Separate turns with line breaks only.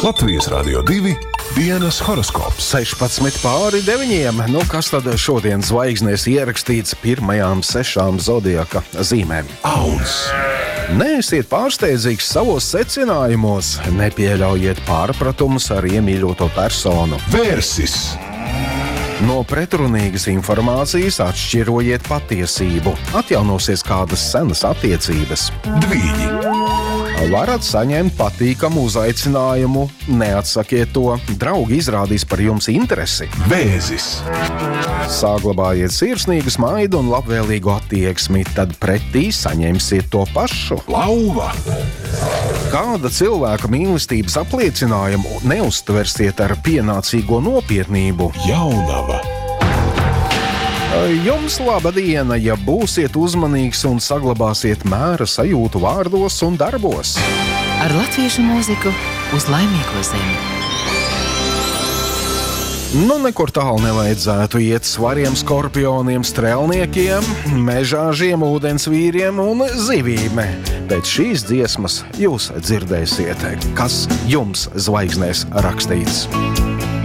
Latvijas Radio 2 dienas horoskops.
16:09. Kas tad šodien zvaigznēs ierakstīts pirmajām 6 zodiaka zīmēm?
Auns.
Neesiet pārsteidzīgs savos secinājumos, nepieļaujiet pārpratumus ar iemīļoto personu.
Vērsis.
No pretrunīgas informācijas atšķirojiet patiesību, atjaunosies kādas senas attiecības.
Dvīņi.
Varat saņemt patīkamu uzaicinājumu, neatsakiet to, draugi izrādīs par jums interesi.
Vēzis.
Saglabājiet sirsnīgu smaidu un labvēlīgu attieksmi, tad pretī saņemsiet to pašu.
Lauva.
Kāda cilvēka mīlestības apliecinājumu neuztversiet ar pienācīgo nopietnību.
Jaunava.
Jums laba diena, ja būsiet uzmanīgs un saglabāsiet mēra sajūtu vārdos un darbos.
Ar latviešu mūziku uz laimīgo zemi.
Nekur tālu nevajadzētu iet svariem skorpioniem, strēlniekiem, mežāžiem, ūdensvīriem un zivīm. Pēc šīs dziesmas jūs dzirdēsiet, kas jums zvaigznēs rakstīts.